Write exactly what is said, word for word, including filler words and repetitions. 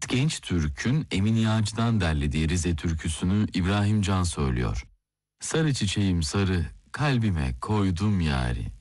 Genç Türk'ün Emin Yağcı'dan derlediği Rize türküsünü İbrahim Can söylüyor. Sarı çiçeğim sarı, kalbime koydum yari.